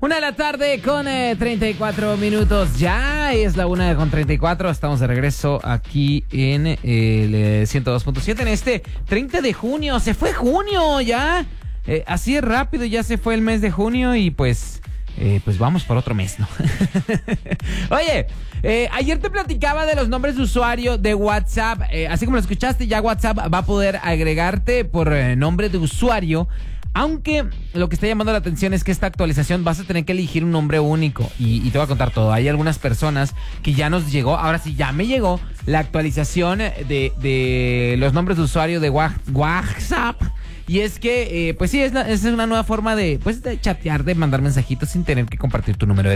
Una de la tarde con 34 minutos. Ya es la 1:34. Estamos de regreso aquí en el 102.7 en este 30 de junio. Se fue junio ya. Así es rápido, ya se fue el mes de junio y pues vamos por otro mes, ¿no? Oye, ayer te platicaba de los nombres de usuario de WhatsApp. Así como lo escuchaste, ya WhatsApp va a poder agregarte por nombre de usuario. Aunque lo que está llamando la atención es que esta actualización vas a tener que elegir un nombre único. Y te voy a contar todo. Hay algunas personas que ya nos llegó, ahora sí ya me llegó la actualización de los nombres de usuario de WhatsApp. Y es que, pues sí, es una nueva forma de chatear, de mandar mensajitos sin tener que compartir tu número de